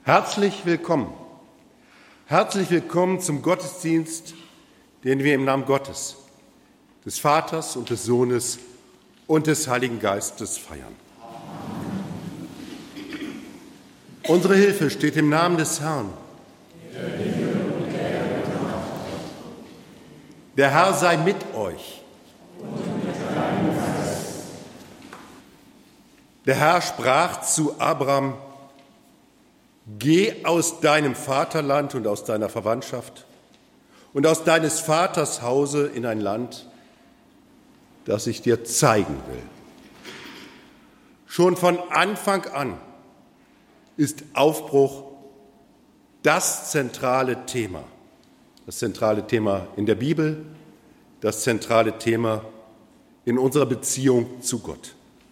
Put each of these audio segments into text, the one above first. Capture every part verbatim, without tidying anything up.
Herzlich willkommen. Herzlich willkommen zum Gottesdienst, den wir im Namen Gottes, des Vaters und des Sohnes und des Heiligen Geistes feiern. Unsere Hilfe steht im Namen des Herrn. Der Herr sei mit euch. Der Herr sprach zu Abraham: Geh aus deinem Vaterland und aus deiner Verwandtschaft und aus deines Vaters Hause in ein Land, das ich dir zeigen will. Schon von Anfang an ist Aufbruch das zentrale Thema. Das zentrale Thema in der Bibel, das zentrale Thema in unserer Beziehung zu Gott.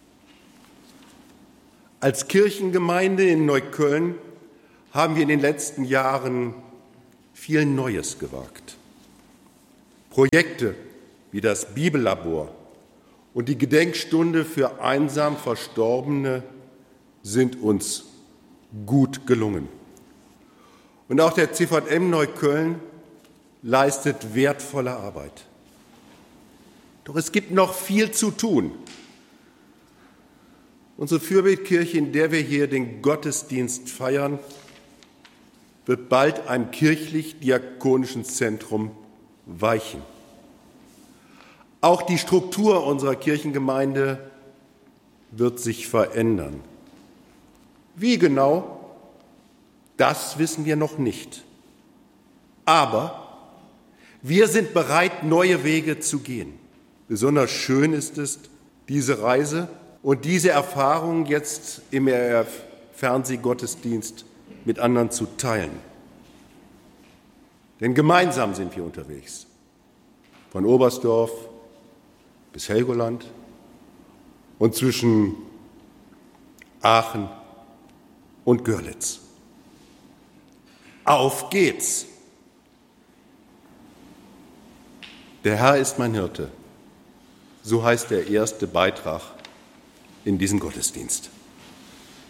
Als Kirchengemeinde in Neukölln haben wir in den letzten Jahren viel Neues gewagt. Projekte wie das Bibellabor und die Gedenkstunde für einsam Verstorbene sind uns gut gelungen. Und auch der C V M Neukölln leistet wertvolle Arbeit. Doch es gibt noch viel zu tun. Unsere Fürbittkirche, in der wir hier den Gottesdienst feiern, wird bald einem kirchlich-diakonischen Zentrum weichen. Auch die Struktur unserer Kirchengemeinde wird sich verändern. Wie genau, das wissen wir noch nicht. Aber wir sind bereit, neue Wege zu gehen. Besonders schön ist es, diese Reise und diese Erfahrung jetzt im R F-Fernsehgottesdienst mit anderen zu teilen. Denn gemeinsam sind wir unterwegs. Von Oberstdorf bis Helgoland und zwischen Aachen und Görlitz. Auf geht's! Der Herr ist mein Hirte. So heißt der erste Beitrag in diesem Gottesdienst.